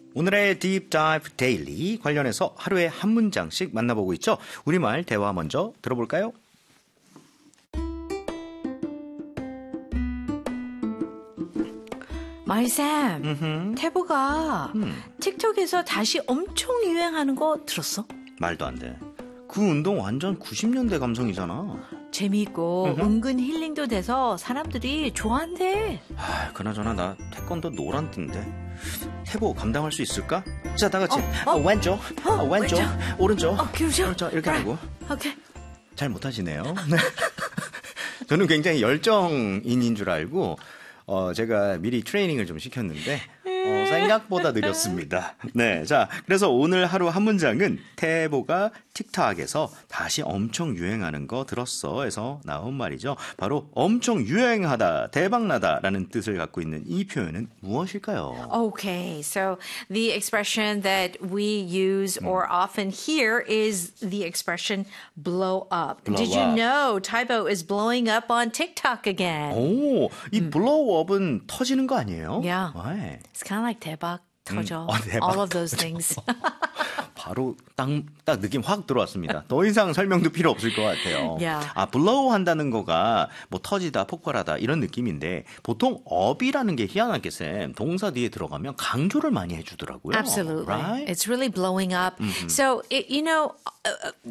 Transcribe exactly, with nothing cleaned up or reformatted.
오늘의 Deep Dive Daily 관련해서 하루에 한 문장씩 만나보고 있죠. 우리말 대화 먼저 들어볼까요? 마이쌤, 음흠. 태보가 음. 틱톡에서 다시 엄청 유행하는 거 들었어? 말도 안 돼. 그 운동 완전 구십 년대 감성이잖아. 재미있고 음흠. 은근 힐링도 돼서 사람들이 좋아한대. 아, 그나저나 나 태권도 노란띠인데 태보 감당할 수 있을까? 자, 다 같이 어, 어. 어, 왼쪽, 어, 어, 왼쪽, 왼쪽. 오른쪽, 어, 그러죠? 오른쪽 이렇게 하고 오케이. 잘 못하시네요. 저는 굉장히 열정인인 줄 알고 어, 제가 미리 트레이닝을 좀 시켰는데 어, 생각보다 느렸습니다. 네, 자, 그래서 오늘 하루 한 문장은 태보가 틱톡에서 다시 엄청 유행하는 거 들었어 에서 나온 말이죠. 바로 엄청 유행하다, 대박나다라는 뜻을 갖고 있는 이 표현은 무엇일까요? Okay, so the expression that we use or often hear is the expression blow up. Blow Did you up. know Taibo is blowing up on TikTok again? 오, 이 blow up은 터지는 거 아니에요? Yeah. 네. It's kind of like 대박, 터져, 어, 대박, all of those 터져. things. 바로 딱, 딱 느낌 확 들어왔습니다. 더 이상 설명도 필요 없을 것 같아요. Yeah. 아, blow 한다는 거가 뭐 터지다, 폭발하다 이런 느낌인데 보통 up이라는 게 희한하게 쌤 동사 뒤에 들어가면 강조를 많이 해주더라고요. Absolutely. Right? It's really blowing up. So, it, you know, uh,